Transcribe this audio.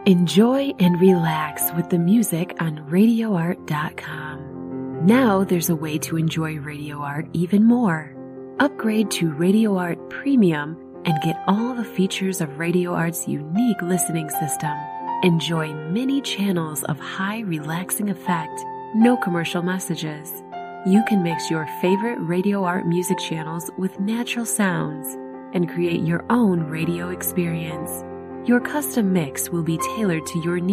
Enjoy and relax with the music on RadioArt.com. Now there's a way to enjoy Radio Art even more. Upgrade to Radio Art Premium and get all the features of Radio Art's unique listening system. Enjoy many channels of high relaxing effect, no commercial messages. You can mix your favorite Radio Art music channels with natural sounds and create your own radio experience. Your custom mix will be tailored to your needs.